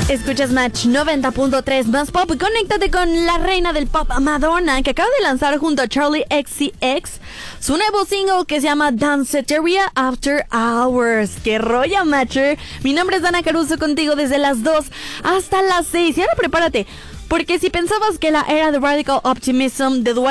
Escuchas Match 90.3 más pop y conéctate con la reina del pop, Madonna, que acaba de lanzar junto a Charlie XCX su nuevo single que se llama Danceteria After Hours. ¡Qué rollo, Matcher! Mi nombre es Dana Caruso, contigo desde las 2 hasta las 6. Y ahora prepárate, porque si pensabas que la era de Radical Optimism de Dwight